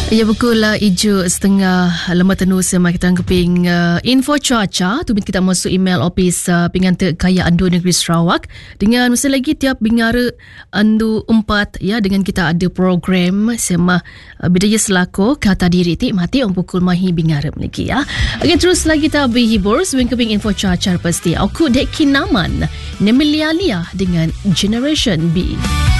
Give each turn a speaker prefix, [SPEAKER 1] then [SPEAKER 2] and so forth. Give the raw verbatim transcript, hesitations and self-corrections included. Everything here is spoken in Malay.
[SPEAKER 1] Ya, pukul uh, ijo setengah lemah tenu sema kita keping uh, info cuaca tu kita masuk email opis uh, pengante kaya Andu Negeri Sarawak dengan masa lagi tiap bingara Andu empat ya dengan kita ada program sema uh, bidaya selako kata diri ti mati om pukul mahi bingara lagi ya. Okey, terus lagi kita berhibur sebelum keping info cuaca pasti aku dek kinaman Nemilia Lia dengan Generation B.